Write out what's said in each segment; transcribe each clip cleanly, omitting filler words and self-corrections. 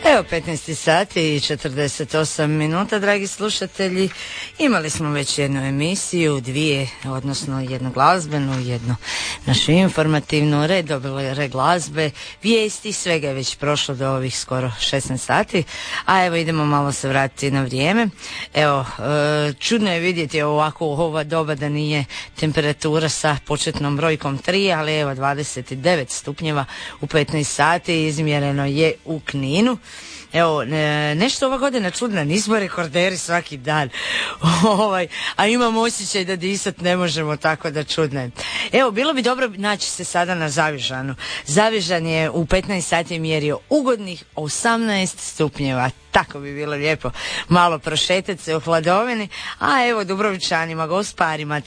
Evo 15 sati i 48 minuta, dragi slušatelji. Imali smo već jednu emisiju, dvije, odnosno jednu glazbenu, jednu našu informativnu, red glazbe, vijesti, svega je već prošlo do ovih skoro 16 sati. A evo idemo malo se vratiti na vrijeme. Evo, čudno je vidjeti ovako u ova doba da nije temperatura sa početnom brojkom 3, ali evo 29 stupnjeva u 15 sati izmjereno je u Kninu. Evo, nešto ova godina čudna, nismo rekorderi svaki dan, a imam osjećaj da disat ne možemo, tako da čudno je. Evo, bilo bi dobro naći se sada na Zavižanu. Zavižan je u 15 sati mjerio ugodnih 18 stupnjeva. Tako bi bilo lijepo malo prošetati se u hladovini, a evo Dubrovčanima, Gosparima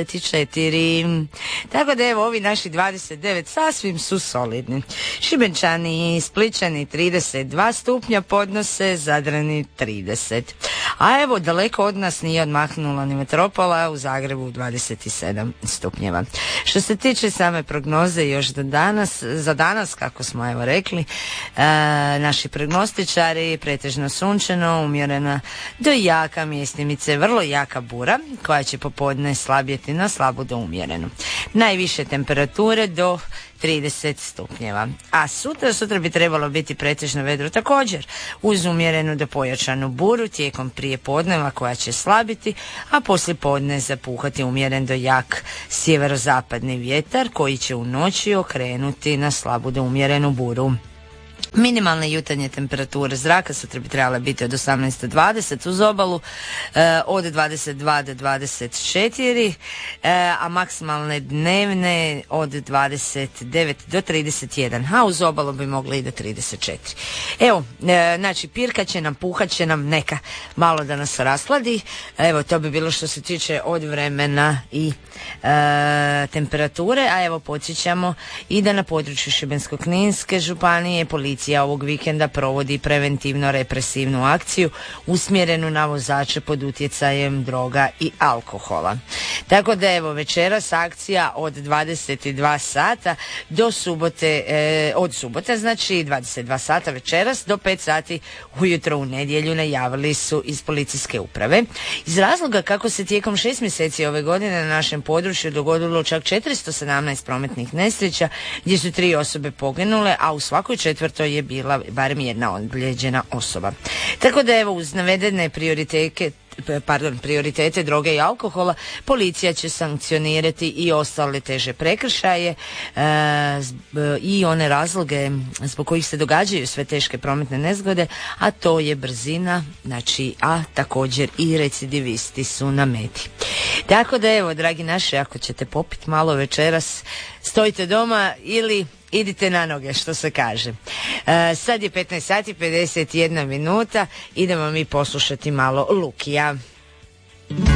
34. Tako da evo ovi naši 29 sasvim su solidni. Šibenčani i Spličani 32 stupnja podnose, Zadrani 30. A evo daleko od nas nije odmahnula ni metropola, u Zagrebu 27 stupnjeva. Što se tiče same prognoze još za danas, kako smo evo rekli, naši prognostičari, pretežno sunčano, umjerena do jaka mjestimice, vrlo jaka bura koja će popodne slabjeti na slabu do umjerenu. Najviše temperature do 30 stupnjeva. A sutra bi trebalo biti pretežno vedro također, uz umjerenu do pojačanu buru tijekom prije podneva koja će slabiti, a poslije podne zapuhati umjeren do jak sjeverozapadni vjetar koji će u noći okrenuti na slabu do umjerenu buru. Minimalne jutarnje temperature zraka sutra bi trebale biti od 18 do 20 uz obalu, od 22 do 24, a maksimalne dnevne od 29 do 31, a uz obalu bi mogli i do 34. Evo, znači pirkat će nam, puhat će nam, neka malo da nas rashladi. Evo, to bi bilo što se tiče od vremena i temperature, a evo podsjećamo i da na području Šibensko-kninske županije policija ovog vikenda provodi preventivno-represivnu akciju usmjerenu na vozače pod utjecajem droga i alkohola. Tako da evo večeras akcija od 22 sata do subote, od subote znači 22 sata večeras do 5 sati ujutro u nedjelju najavili su iz policijske uprave. Iz razloga kako se tijekom 6 mjeseci ove godine na našem području dogodilo čak 417 prometnih nesreća gdje su 3 osobe poginule, a u svakoj četvrtoj je bila barem jedna ozlijeđena osoba. Tako da evo uz navedene prioritete droge i alkohola policija će sankcionirati i ostale teže prekršaje i one razloge zbog kojih se događaju sve teške prometne nezgode, a to je brzina, znači, a također i recidivisti su na meti. Tako da evo, dragi naši, ako ćete popiti malo večeras, stojite doma ili idite na noge, što se kaže. Sad je 15 sati 51 minuta, idemo mi poslušati malo Lukija.